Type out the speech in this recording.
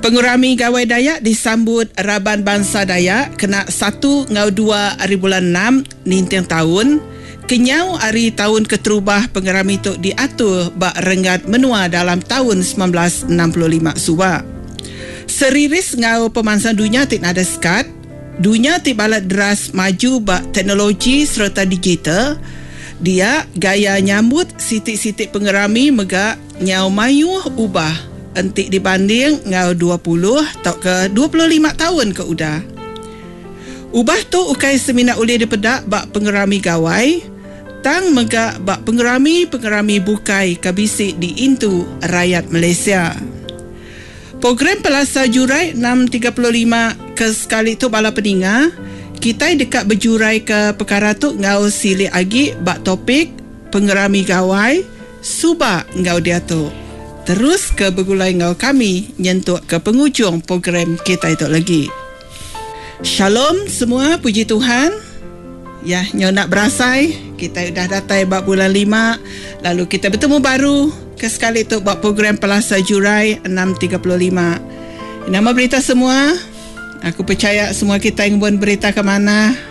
Pengurami Gawai Dayak disambut Raban Bangsa Dayak kena 1/2 hari bulan 6 ninteng tahun. Kenyau hari tahun keterubah pengurami tu diatur bak rengat menua dalam tahun 1965 suba. Seriris ngau pemansang dunia tik nada sekat. Dunia tik balat deras maju bak teknologi serta digital. Dia gaya nyambut sitik-sitik pengurami megak nyau mayuh ubah entik dibanding ngau 20 atau ke 25 tahun ke udah. Ubah tu ukai seminat ulih dipedak bak pengurami gawai, tang megak bak pengurami bukai kabisik di intu rakyat Malaysia. Program Pelasa Jurai 635 ke sekali tu bala peninga, kita dekat berjurai ke perkara tu ngau silik agi bak topik pengurami gawai, suba ngau dia tu. Terus ke bergulai ngau kami nyentuk ke penghujung program kita itu lagi. Shalom semua, puji Tuhan. Ya, nyo nak berasai, kita dah datai bab bulan 5, lalu kita bertemu baru ke sekali tu bab program Pelasa Jurai 635. Nama berita semua, aku percaya semua kita yang buat berita ke mana